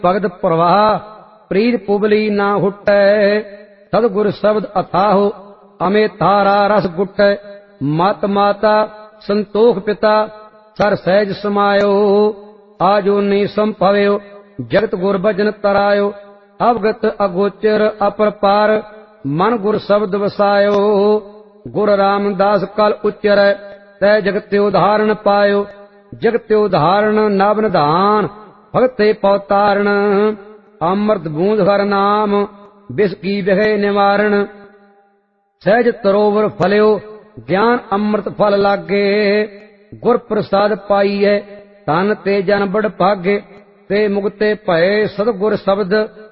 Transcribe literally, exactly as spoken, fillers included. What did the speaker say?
ਭਗਤ ਪ੍ਰਵਾਹ ਪ੍ਰੀਤ ਪੁਬਲੀ ਨਾ ਹੁਟੈ। ਸਤਿਗੁਰ ਸ਼ਬਦ ਅਥਾਹੁ ਅਮੇ ਧਾਰਾ ਰਸ ਗੁਟੈ। ਮਤ ਮਾਤਾ ਸੰਤੋਖ ਪਿਤਾ ਸਰ ਸਹਿਜ ਸਮਾਇਓ। ਆਜੋ ਨੀ ਸੰਭਵਿਓ ਜਗਤ ਗੁਰ ਭਜਨ ਤਰਾਇਓ। ਅਵਗਤ ਅਗੋਚਰ ਅਪਰਪਾਰ ਮਨ ਗੁਰ ਸ਼ਬਦ ਵਸਾਇਓ। ਗੁਰ ਰਾਮਦਾਸ ਕਲ ਉਚਰੈ ਤੈ ਜਗਤ ਤੇ ਉਦਾਹਰਣ ਪਾਇਓ। ਜਗਤ ਤੇ ਉਦਾਹਰਣ ਨਵ ਨਿਧਾਨ ਭਗਤੇ ਪਉਤਾਰਣ। ਅੰਮ੍ਰਿਤ ਬੂੰਦ ਹਰ ਨਾਮ ਬਿਸ ਕੀ ਬਿਖੇ ਨਿਵਾਰਣ। ਸਹਿਜ ਤਰੋਵਰ ਫਲਿਓ ਗਿਆਨ ਅੰਮ੍ਰਿਤ ਫਲ ਲਾਗੇ। ਗੁਰ ਪ੍ਰਸਾਦ ਪਾਈਐ ਤਨ ਤੇ ਜਨ ਬੜ ਭਾਗੇ। ਤੇ ਮੁਕਤੇ ਭਏ ਸਤਿਗੁਰ ਸ਼ਬਦ